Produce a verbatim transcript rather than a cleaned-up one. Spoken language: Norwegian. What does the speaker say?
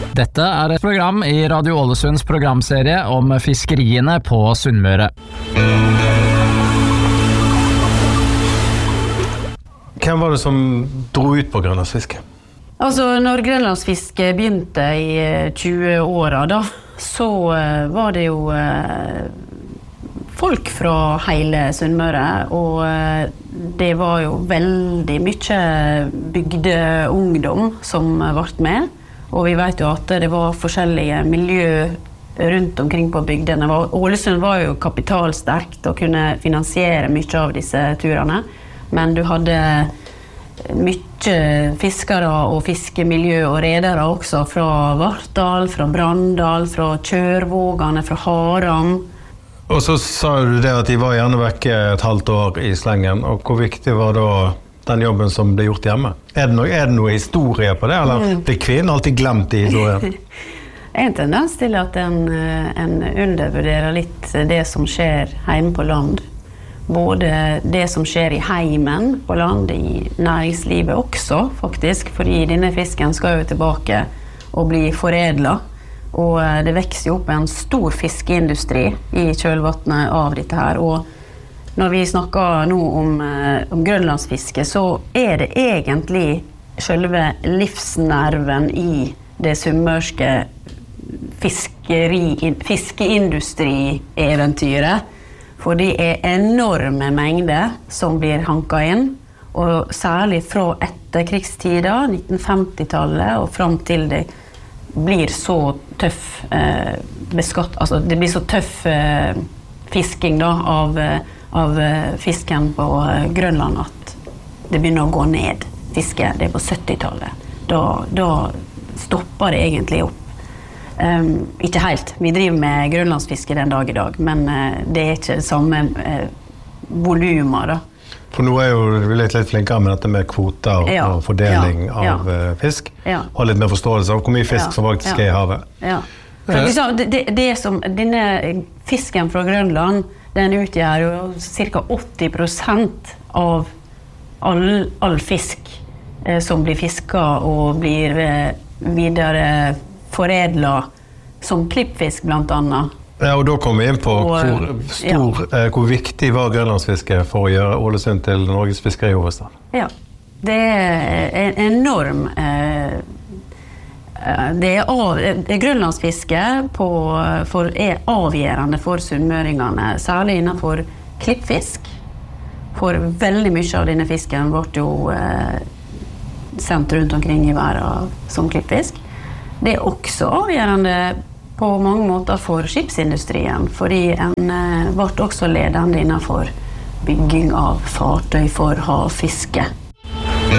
Dette er et program i Radio Ålesunds programserie om fiskeriene på Sunnmøre. Hvem var det som dro ut på grønlandsfiske? Altså, når grønlandsfiske begynte i tjue-åra da, så var det jo folk fra hele Sunnmøre, og det var jo veldig mye bygdeungdom som ble med. Og vi vet jo at det var forskjellige miljø rundt omkring på bygdene. Ålesund var jo kapitalsterkt og kunne finansiere mye av disse turene, men du hadde mye fiskere og fiskemiljø og redere også fra Vartdal, fra Brandal, fra Kjørvågane, fra Haram. Og så sa du det at de var gjerne vekke et halvt år i slengen, og hvor viktig var da den jobben som ble gjort hjemme? Er det noe, er det noe historie på det, eller mm. blir kvinnen alltid glemt i historien? En tendens til at en, en undervurderer litt det som skjer hjemme på land. Både det som skjer i heimen på land, i næringslivet også, faktisk, fordi denne fisken skal jo tilbake og bli foredlet. Og det vekser jo opp en stor fiskeindustri i kjølvattnet av dette her, og når vi snakker nå om, om grønlandsfiske, så er det egentlig selve livsnerven i det sunnmørske fiskeri, fiskeindustrieventyret. For det er enorme mengder som blir hanket inn, og særlig fra etterkrigstida, nitten femti-tallet, og frem til det blir så tøff eh, beskatt, altså det blir så tøff eh, fisking da, av av fisken på Grønland at det begynner å gå ned fiske, det er på sytti-tallet. Da, da stopper det egentlig opp. Um, ikke helt, vi driver med grønlandsfiske den dag i dag, men uh, det er ikke samme uh, volumer da. For nå er jo vi litt, litt flinkere med dette med kvoter ja, og fordeling ja, ja. av uh, fisk. Ja. Har litt mer forståelse av hvor mye fisk ja, som faktisk ja, er i havet. Ja. For liksom, det, det, det som, denne fisken fra Grønland, den utgjør jo cirka åtti prosent av all, all fisk eh, som blir fisket og blir eh, videre foredlet som klippfisk blant annet. Ja, og da kommer vi inn på og, hvor, stor, ja. eh, hvor viktig var grønlandsfiske for å gjøre Ålesund til Norges fiskerihovedstad. Ja, det er en enorm eh, Det er, av, det er grønlandsfiske på, for, er avgjørende for sunnmøringene, særlig innenfor klippfisk. For veldig mye av denne fisken ble jo eh, sendt rundt omkring i verden som klippfisk. Det er også avgjørende på mange måter for skipsindustrien, fordi en eh, ble også ledende innenfor bygging av fartøy for havfiske.